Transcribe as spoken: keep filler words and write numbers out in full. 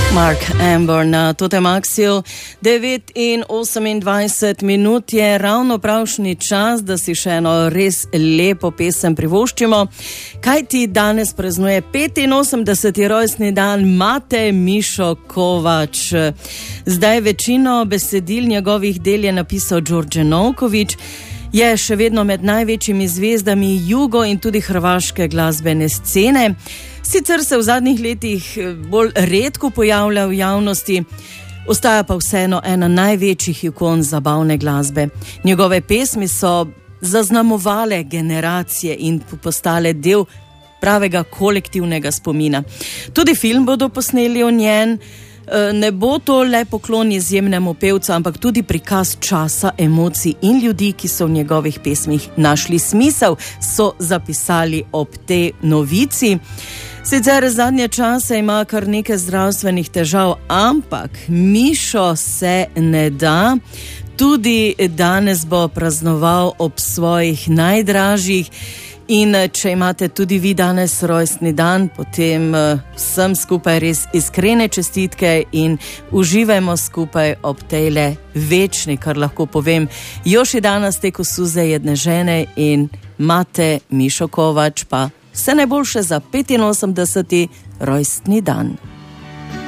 Mark Amber na Totemaxiju. devet in osemindvajset minut je ravno pravšnji čas, da si še eno res lepo pesem privoščimo. Kaj ti danes praznuje petinosemdeseti rojstni dan Mate Mišo Kovač. Zdaj večino besedil njegovih del je napisal Đorđe Novković. Je še vedno med največjimi zvezdami jugo in tudi hrvaške glasbene scene. Sicer se v zadnjih letih bolj redko pojavlja v javnosti, ostaja pa vseeno ena največjih ikon zabavne glasbe. Njegove pesmi so zaznamovale generacije in postale del pravega kolektivnega spomina. Tudi film bodo posneli o njen. Ne bo to le poklon izjemnemu pevcu, ampak tudi prikaz časa, emocij in ljudi, ki so v njegovih pesmih našli smisel, so zapisali ob tej novici. Sicer zadnje čase ima kar nekaj zdravstvenih težav, ampak Mišo se ne da. Tudi danes bo praznoval ob svojih najdražjih. In če imate tudi vi danes rojstni dan, potem vsem skupaj res iskrene čestitke in uživajmo skupaj ob tejle večni, kar lahko povem, još i danas teko suze jedne žene in Mate Mišo Kovač pa vse najboljše za petinosemdeseti rojstni dan.